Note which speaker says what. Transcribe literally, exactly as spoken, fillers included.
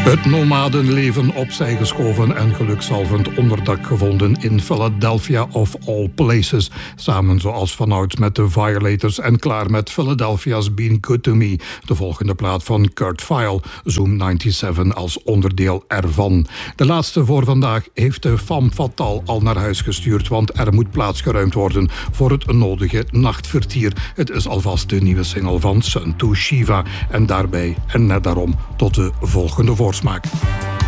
Speaker 1: Het nomadenleven opzij geschoven en gelukzalvend onderdak gevonden in Philadelphia of all places. Samen zoals vanouds met de Violators en klaar met Philadelphia's Been Good To Me. De volgende plaat van Kurt Vile, Zoom zevenennegentig als onderdeel ervan. De laatste voor vandaag heeft de femme fatale al naar huis gestuurd, want er moet plaats geruimd worden voor het nodige nachtvertier. Het is alvast de nieuwe single van Sun to Shiva en daarbij en net daarom tot de volgende voorsmaak.